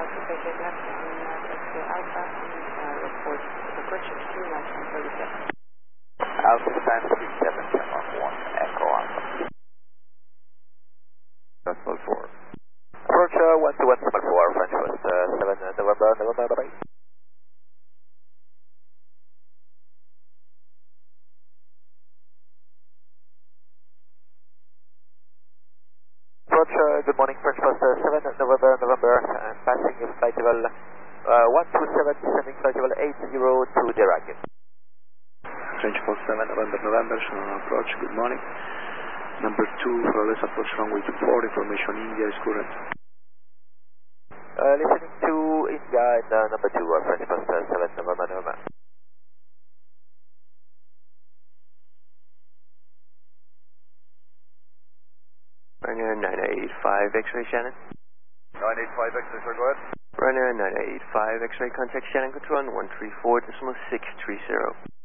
take it left on X-ray Alpha and report departure to March 37. Alpha time 37, Mark 1, Echo Alpha. Decimal 4. Approach 121.4, French was 7 November, bye-bye. Approach, good morning, French was 7 November, and passing flight level 127, descending flight level 80 to Dirac. French for 7 November, Shannon approach, good morning. Number 2, for less approach runway 24, information India is current. Listening to India and number 2, French was 7 November. Runner 985 X-ray Shannon. 985 X-ray, sir, go ahead. Runner 985 X-ray contact Shannon control 134.630.